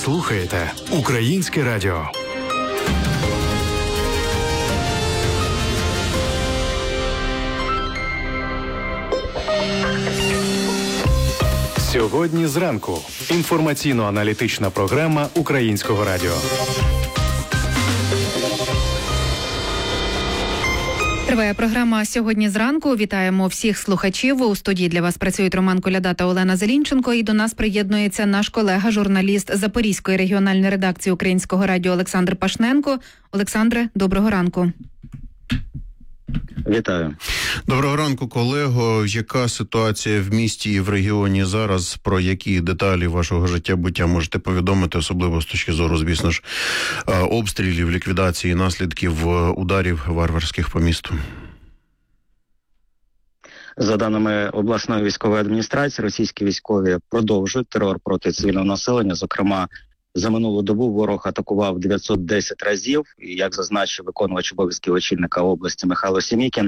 слухаєте Українське радіо. Сьогодні зранку. Інформаційно-аналітична програма Українського радіо. Триває програма «Сьогодні зранку». Вітаємо всіх слухачів. У студії для вас працюють Роман Коляда та Олена Зелінченко. І до нас приєднується наш колега, журналіст Запорізької регіональної редакції Українського радіо Олександр Пашненко. Олександре, доброго ранку. Вітаю. Доброго ранку, колего. Яка ситуація в місті і в регіоні зараз? Про які деталі вашого життя-буття можете повідомити, особливо з точки зору, звісно ж, обстрілів, ліквідації наслідків ударів варварських по місту? За даними обласної військової адміністрації, російські військові продовжують терор проти цивільного населення. Зокрема, за минулу добу ворог атакував 910 разів. І, як зазначив виконувач обов'язків очільника області Михайло Сімікін,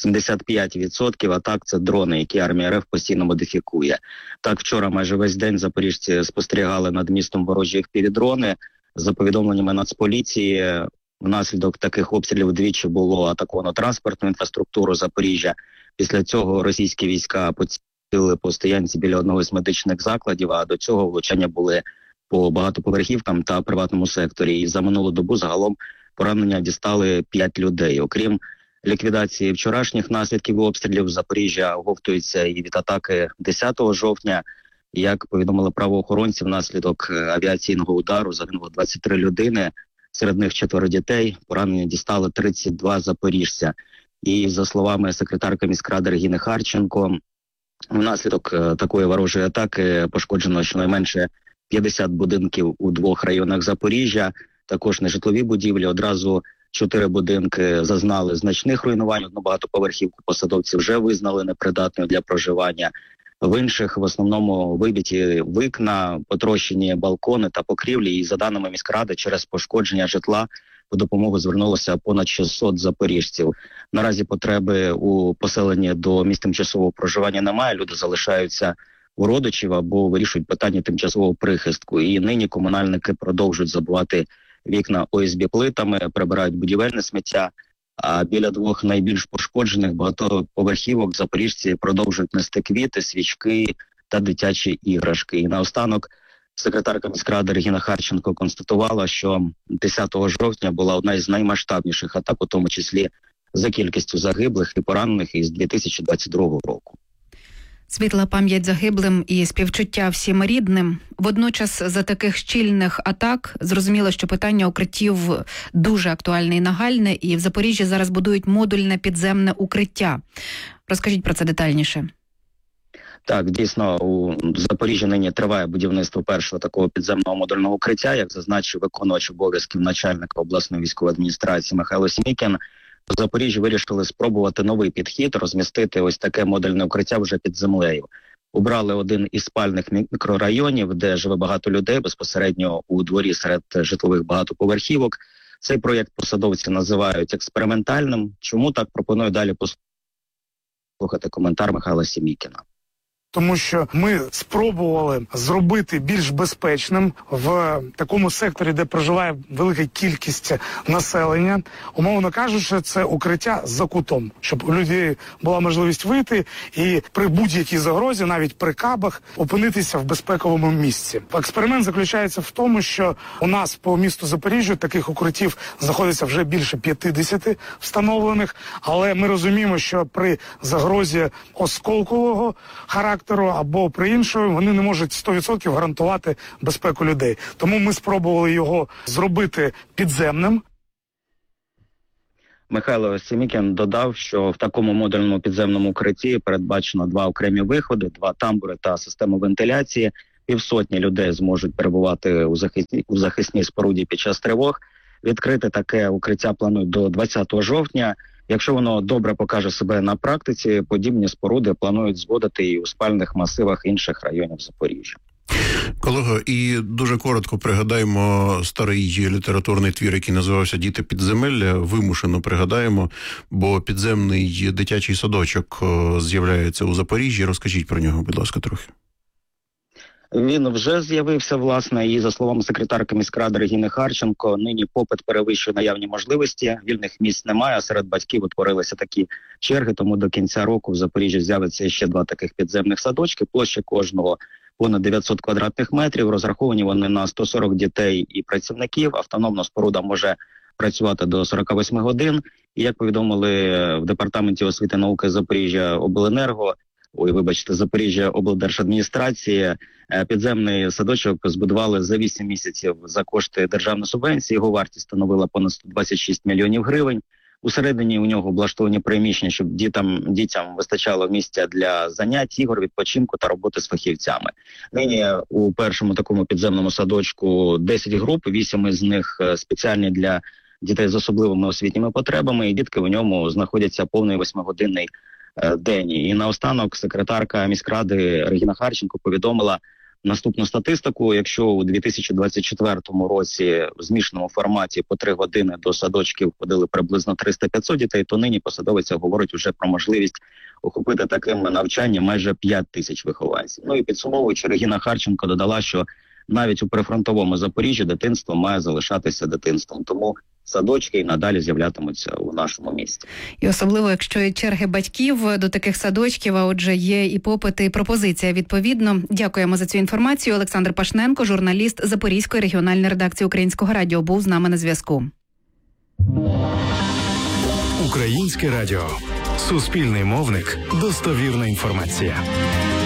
75% атак – це дрони, які армія РФ постійно модифікує. Так, вчора майже весь день запоріжці спостерігали над містом ворожі FPV-дрони. За повідомленнями Нацполіції, внаслідок таких обстрілів двічі було атаковано транспортну інфраструктуру Запоріжжя. Після цього російські війська поцілили по стоянці біля одного з медичних закладів, а до цього влучання були по багатоповерхівкам та приватному секторі. І за минулу добу загалом поранення дістали 5 людей. Окрім ліквідації вчорашніх наслідків обстрілів, Запоріжжя оговтується і від атаки 10 жовтня. Як повідомили правоохоронці, внаслідок авіаційного удару загинуло 23 людини, серед них 4 дітей. Поранення дістали 32 запоріжця. І за словами секретарки міськради Регіни Харченко, внаслідок такої ворожої атаки пошкоджено щонайменше 50 будинків у 2 районах Запоріжжя, також нежитлові будівлі. Одразу 4 будинки зазнали значних руйнувань. Одну багатоповерхівку посадовці вже визнали непридатною для проживання. В інших в основному вибиті вікна, потрощені балкони та покрівлі. І за даними міськради, через пошкодження житла по допомогу звернулося понад 600 запоріжців. Наразі потреби у поселенні до місць тимчасового проживання немає. Люди залишаються у родичів або вирішують питання тимчасового прихистку. І нині комунальники продовжують забивати вікна ОСБ-плитами, прибирають будівельне сміття. А біля 2 найбільш пошкоджених багатоповерхівок запоріжці продовжують нести квіти, свічки та дитячі іграшки. І наостанок секретарка міськради Регіна Харченко констатувала, що 10 жовтня була одна із наймасштабніших атак, у тому числі за кількістю загиблих і поранених із 2022 року. Світла пам'ять загиблим і співчуття всім рідним. Водночас за таких щільних атак зрозуміло, що питання укриттів дуже актуальне і нагальне, і в Запоріжжі зараз будують модульне підземне укриття. Розкажіть про це детальніше. Так, дійсно, у Запоріжжі нині триває будівництво першого такого підземного модульного укриття, як зазначив виконувач обов'язків начальника обласної військової адміністрації Михайло Сімікін. В Запоріжжі вирішили спробувати новий підхід, розмістити ось таке модульне укриття вже під землею. Обрали один із спальних мікрорайонів, де живе багато людей, безпосередньо у дворі серед житлових багатоповерхівок. Цей проєкт посадовці називають експериментальним. Чому так, пропоную далі послухати коментар Михайла Сімікіна. Тому що ми спробували зробити більш безпечним в такому секторі, де проживає велика кількість населення. Умовно кажучи, це укриття за кутом, щоб у людей була можливість вийти і при будь-якій загрозі, навіть при кабах, опинитися в безпековому місці. Експеримент заключається в тому, що у нас по місту Запоріжжя таких укриттів знаходиться вже більше 50 встановлених, але ми розуміємо, що при загрозі осколкового характеру або при іншому, вони не можуть 100% гарантувати безпеку людей. Тому ми спробували його зробити підземним. Михайло Сімікін додав, що в такому модульному підземному укритті передбачено 2 окремі виходи, 2 тамбури та систему вентиляції. 500 людей зможуть перебувати у захисній споруді під час тривог. Відкрити таке укриття планують до 20 жовтня. Якщо воно добре покаже себе на практиці, подібні споруди планують зводити і у спальних масивах інших районів Запоріжжя. Колего, і дуже коротко пригадаємо старий літературний твір, який називався «Діти підземелля». Вимушено пригадаємо, бо підземний дитячий садочок з'являється у Запоріжжі. Розкажіть про нього, будь ласка, трохи. Він вже з'явився, власне, і за словами секретарки міськради Регіни Харченко, нині попит перевищує наявні можливості, вільних місць немає, а серед батьків утворилися такі черги, тому до кінця року в Запоріжжі з'явиться ще 2 таких підземних садочки, площа кожного понад 900 квадратних метрів, розраховані вони на 140 дітей і працівників, автономна споруда може працювати до 48 годин, і як повідомили в Департаменті освіти і науки Запоріжжя обленерго, Запоріжжя облдержадміністрації, підземний садочок збудували за 8 місяців за кошти державної субвенції. Його вартість становила понад 126 мільйонів гривень. Усередині у нього облаштовані приміщення, щоб дітям вистачало місця для занять, ігор, відпочинку та роботи з фахівцями. Нині у першому такому підземному садочку 10 груп, 8 із них спеціальні для дітей з особливими освітніми потребами, і дітки в ньому знаходяться повний 8-годинний день. І наостанок секретарка міськради Регіна Харченко повідомила наступну статистику. Якщо у 2024 році в змішаному форматі по 3 години до садочків ходили приблизно 300-500 дітей, то нині посадовиця говорить вже про можливість охопити таким навчанням майже 5 тисяч вихованців. Ну і підсумовуючи, Регіна Харченко додала, що навіть у прифронтовому Запоріжжі дитинство має залишатися дитинством. Тому садочки і надалі з'являтимуться у нашому місті. І особливо, якщо є черги батьків до таких садочків, а отже є і попит, і пропозиція відповідно. Дякуємо за цю інформацію. Олександр Пашненко, журналіст Запорізької регіональної редакції Українського радіо, був з нами на зв'язку. Українське радіо. Суспільний мовник. Достовірна інформація.